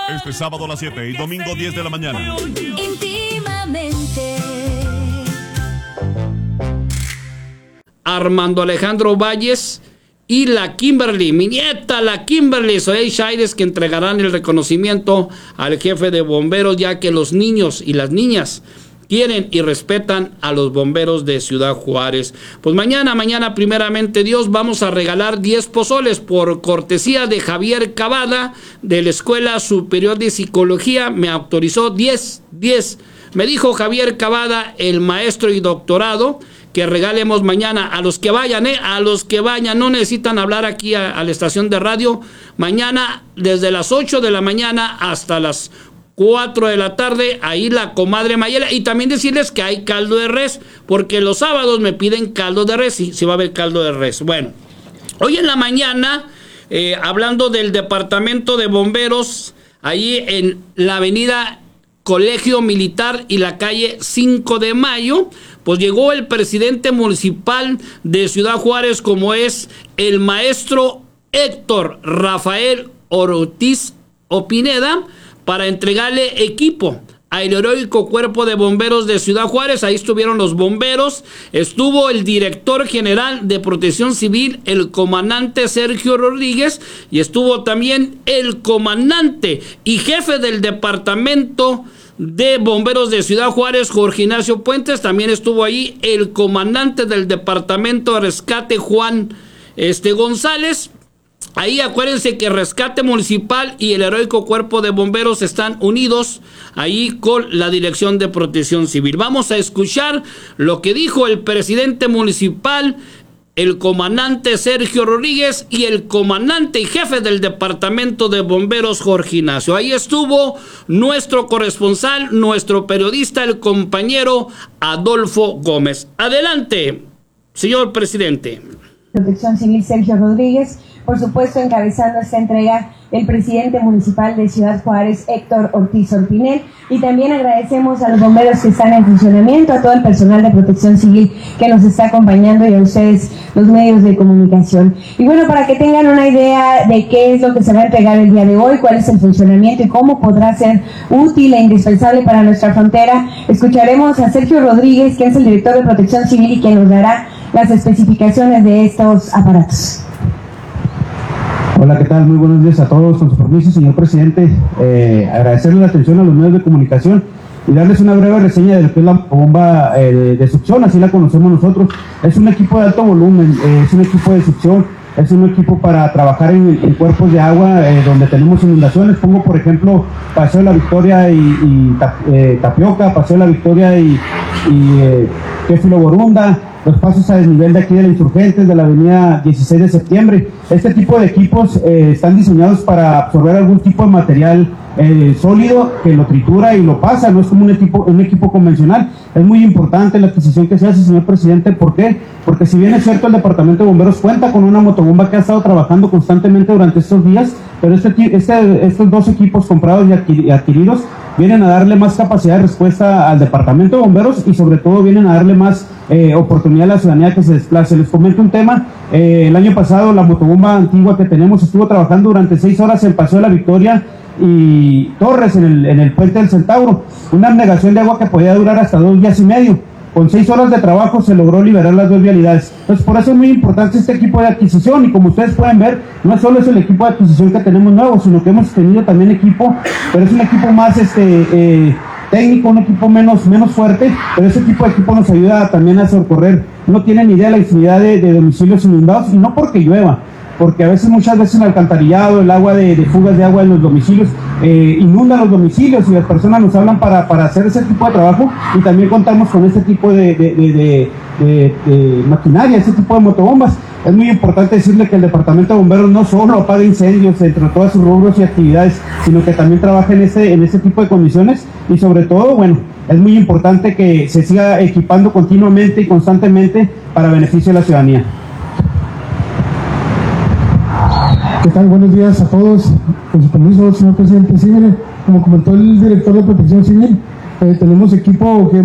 Este sábado a las 7 y domingo 10 de la mañana. Íntimamente. Armando Alejandro Valles y la Kimberly, mi nieta, la Kimberly Zoey Chaires, que entregarán el reconocimiento al jefe de bomberos, ya que los niños y las niñas quieren y respetan a los bomberos de Ciudad Juárez. Pues mañana primeramente Dios, vamos a regalar 10 pozoles por cortesía de Javier Cavada de la Escuela Superior de Psicología. Me autorizó 10. Me dijo Javier Cavada, el maestro y doctorado, que regalemos mañana a los que vayan, a los que vayan, no necesitan hablar aquí a la estación de radio. Mañana desde las 8 de la mañana hasta las 4 de la tarde, ahí la comadre Mayela. Y también decirles que hay caldo de res, porque los sábados me piden caldo de res, y si va a haber caldo de res. Bueno, hoy en la mañana, hablando del departamento de bomberos, ahí en la avenida Colegio Militar y la calle 5 de Mayo, pues llegó el presidente municipal de Ciudad Juárez, como es el maestro Héctor Rafael Ortiz Opineda, para entregarle equipo al heroico Cuerpo de Bomberos de Ciudad Juárez. Ahí estuvieron los bomberos, estuvo el director general de Protección Civil, el comandante Sergio Rodríguez, y estuvo también el comandante y jefe del departamento de bomberos de Ciudad Juárez, Jorge Ignacio Puentes. También estuvo ahí el comandante del departamento de rescate, Juan González. Ahí acuérdense que Rescate Municipal y el heroico Cuerpo de Bomberos están unidos ahí con la Dirección de Protección Civil. Vamos a escuchar lo que dijo el presidente municipal, el comandante Sergio Rodríguez, y el comandante y jefe del departamento de bomberos, Jorge Ignacio. Ahí estuvo nuestro corresponsal, nuestro periodista, el compañero Adolfo Gómez. Adelante, señor presidente. Protección Civil Sergio Rodríguez, por supuesto encabezando esta entrega el presidente municipal de Ciudad Juárez, Héctor Ortiz Orpinel, y también agradecemos a los bomberos que están en funcionamiento, a todo el personal de Protección Civil que nos está acompañando y a ustedes, los medios de comunicación. Y bueno, para que tengan una idea de qué es lo que se va a entregar el día de hoy, cuál es el funcionamiento y cómo podrá ser útil e indispensable para nuestra frontera, escucharemos a Sergio Rodríguez, que es el director de Protección Civil y quien nos dará las especificaciones de estos aparatos. Hola, ¿qué tal? Muy buenos días a todos. Con su permiso, señor presidente, agradecerle la atención a los medios de comunicación y darles una breve reseña de lo que es la bomba de succión, así la conocemos nosotros. Es un equipo de alto volumen, es un equipo de succión, es un equipo para trabajar en cuerpos de agua donde tenemos inundaciones. Pongo, por ejemplo, Paseo de la Victoria y Tapioca, Paseo de la Victoria y Teófilo Borunda, los pasos a desnivel de aquí de la Insurgentes, de la avenida 16 de septiembre. Este tipo de equipos están diseñados para absorber algún tipo de material sólido que lo tritura y lo pasa, no es como un equipo convencional. Es muy importante la adquisición que se hace, señor presidente. ¿Por qué? Porque si bien es cierto, el departamento de bomberos cuenta con una motobomba que ha estado trabajando constantemente durante estos días, pero estos dos equipos comprados y adquiridos vienen a darle más capacidad de respuesta al departamento de bomberos y sobre todo vienen a darle más oportunidad a la ciudadanía que se desplace. Les comento un tema. El año pasado la motobomba antigua que tenemos estuvo trabajando durante 6 horas en Paseo de la Victoria y Torres, en el puente del Centauro, una abnegación de agua que podía durar hasta 2 días y medio. Con 6 horas de trabajo se logró liberar las 2 vialidades. Entonces, por eso es muy importante este equipo de adquisición, y como ustedes pueden ver, no solo es el equipo de adquisición que tenemos nuevo, sino que hemos tenido también equipo, pero es un equipo más técnico, un equipo menos fuerte, pero ese tipo de equipo nos ayuda también a socorrer. No tienen idea de la infinidad de domicilios inundados, y no porque llueva, porque muchas veces el alcantarillado, el agua de fugas de agua en los domicilios, inunda los domicilios, y las personas nos hablan para hacer ese tipo de trabajo, y también contamos con este tipo de maquinaria, ese tipo de motobombas. Es muy importante decirle que el departamento de bomberos no solo apaga incendios entre todas sus rubros y actividades, sino que también trabaja en ese tipo de condiciones, y sobre todo, bueno, es muy importante que se siga equipando continuamente y constantemente para beneficio de la ciudadanía. ¿Qué tal? Buenos días a todos. Con su permiso, señor presidente. Sí, mire, como comentó el director de Protección Civil, tenemos equipo que